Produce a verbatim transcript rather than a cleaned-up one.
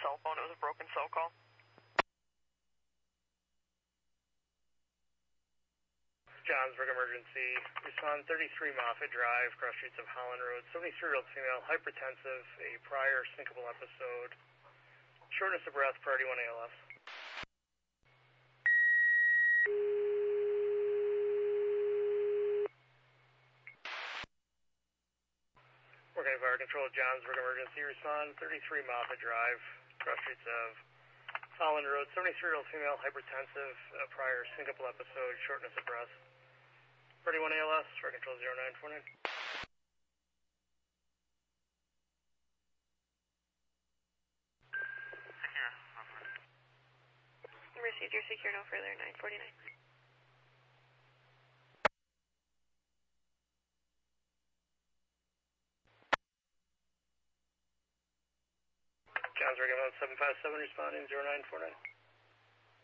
cell phone. It was a broken cell call. Johnsburg emergency. Respond thirty-three Moffett Drive, cross streets of Holland Road. seventy-three-year-old female, hypertensive, a prior syncopal episode. Shortness of breath, priority one A L S. Working fire control, Johnsburg emergency. Respond thirty-three Moffett Drive, cross streets of Holland Road. seventy-three-year-old female, hypertensive, a prior syncopal episode. Shortness of breath. Priority one A L S, fire control zero nine four nine. Received your secure no further, nine forty-nine. Johnsburg seven five seven responding zero nine four nine.